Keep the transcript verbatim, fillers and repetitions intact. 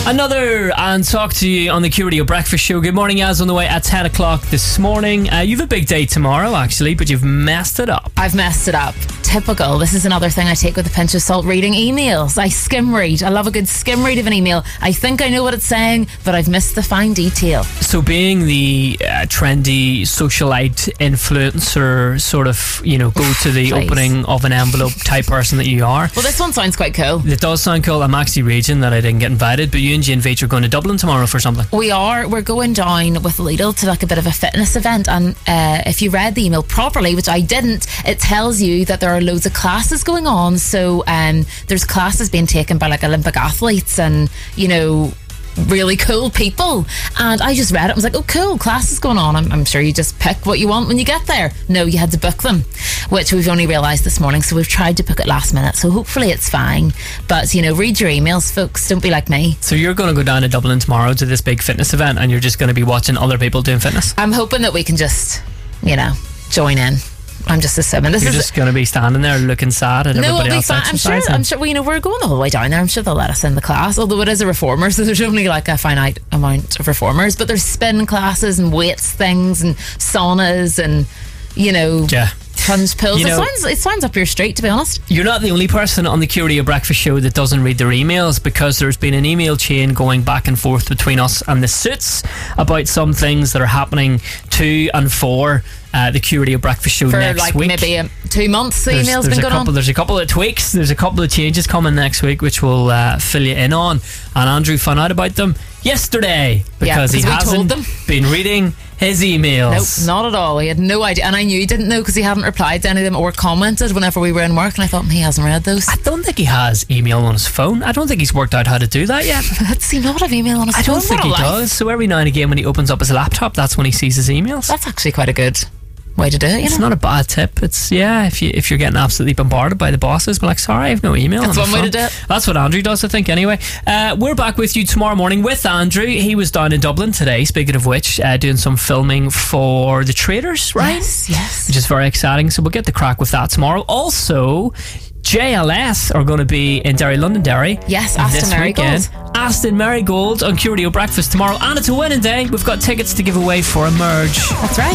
Another and talk to you on the Q Radio Breakfast Show. Good morning, Az on the way at ten o'clock this morning. Uh, you've a big day tomorrow, actually, but you've messed it up. I've messed it up. Typical. This is another thing I take with a pinch of salt. Reading emails. I skim read. I love a good skim read of an email. I think I know what it's saying, but I've missed the fine detail. So being the uh, trendy socialite influencer sort of, you know, go to the opening of an envelope type person that you are. Well, this one sounds quite cool. It does sound cool. I'm actually raging that I didn't get invited, but you and Jane Veitch are going to Dublin tomorrow for something. We are. We're going down with Lidl to like a bit of a fitness event, and uh, if you read the email properly, which I didn't, it tells you that there are loads of classes going on. So um, there's classes being taken by like Olympic athletes and, you know, really cool people. And I just read it and was like, oh cool, classes going on. I'm, I'm sure you just pick what you want when you get there. No, you had to book them, which we've only realised this morning, so we've tried to book it last minute, so hopefully it's fine. But you know, read your emails, folks, don't be like me. So you're going to go down to Dublin tomorrow to this big fitness event, and you're just going to be watching other people doing fitness? I'm hoping that we can just, you know, join in. I'm just assuming this You're is just going to be standing there looking sad at no, everybody it'll be else fine. I'm sure. I'm sure. Well, you know, we're going the whole way down there. I'm sure they'll let us in the class. Although it is a reformer, so there's only like a finite amount of reformers. But there's spin classes and weights things and saunas and, you know, yeah. plunge pills. You know, it sounds it sounds up your street, to be honest. You're not the only person on the Q Radio Breakfast Show that doesn't read their emails, because there's been an email chain going back and forth between us and the Suits about some things that are happening to and for uh, the Q Radio Breakfast Show for next like week. maybe um, two months the there's, email's there's been a going couple, on. There's a couple of tweaks. There's a couple of changes coming next week, which we'll uh, fill you in on. And Andrew found out about them yesterday because yeah, he hasn't told them. been reading his emails. Nope, not at all. He had no idea, and I knew he didn't know because he hadn't replied to any of them or commented whenever we were in work, and I thought he hasn't read those. I don't think he has email on his phone. I don't think he's worked out how to do that yet. Does he not have email on his I phone? don't think he life. does. So every now and again when he opens up his laptop, that's when he sees his emails. That's actually quite a good way to do it, you It's know? not a bad tip. It's, yeah, if, you, if you're getting absolutely bombarded by the bosses, but like, sorry, I have no email. That's on one way phone. to do it. That's what Andrew does, I think, anyway. Uh, we're back with you tomorrow morning with Andrew. He was down in Dublin today, speaking of which, uh, doing some filming for The Traders, right? Yes, yes. Which is very exciting, so we'll get the crack with that tomorrow. Also, J L S are going to be in Derry, Londonderry. Yes, Aston this Marigold. weekend. Aston Marigold on Q Radio Breakfast tomorrow, and it's a winning day. We've got tickets to give away for a merge. That's right.